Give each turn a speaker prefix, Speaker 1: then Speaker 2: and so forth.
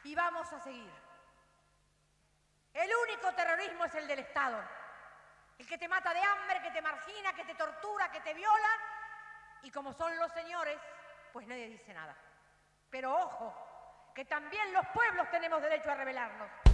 Speaker 1: Y vamos a seguir. El único terrorismo es el del Estado. El que te mata de hambre, que te margina, que te tortura, que te viola. Y como son los señores, pues nadie dice nada. Pero ojo, que también los pueblos tenemos derecho a rebelarnos.